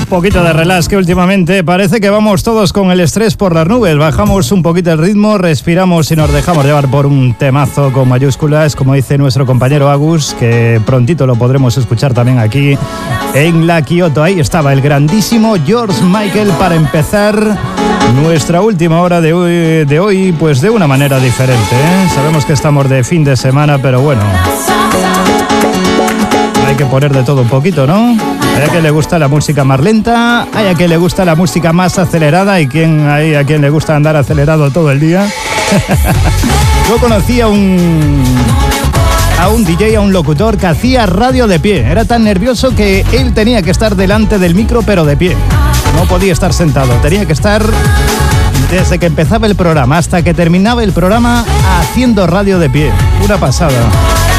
poquito de relax, que últimamente parece que vamos todos con el estrés por las nubes. Bajamos un poquito el ritmo, respiramos y nos dejamos llevar por un temazo con mayúsculas, como dice nuestro compañero Agus, que prontito lo podremos escuchar también aquí en la Kyoto. Ahí estaba el grandísimo George Michael para empezar nuestra última hora de hoy, pues de una manera diferente, ¿eh? Sabemos que estamos de fin de semana, pero bueno, hay que poner de todo un poquito, ¿no? Hay a quien le gusta la música más lenta, hay a quien le gusta la música más acelerada y hay a quien le gusta andar acelerado todo el día. Yo conocí a un DJ, a un locutor que hacía radio de pie. Era tan nervioso que él tenía que estar delante del micro, pero de pie. No podía estar sentado, tenía que estar desde que empezaba el programa hasta que terminaba el programa haciendo radio de pie. Una pasada.